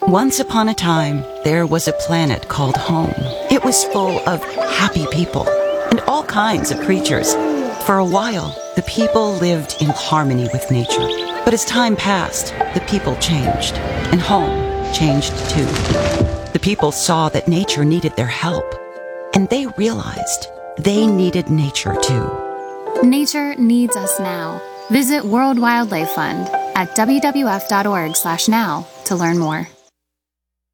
Once upon a time, there was a planet called home. It was full of happy people and all kinds of creatures. For a while, the people lived in harmony with nature. But as time passed, the people changed, and home changed too. The people saw that nature needed their help, and they realized they needed nature too. Nature needs us now. Visit World Wildlife Fund at wwf.org/now to learn more.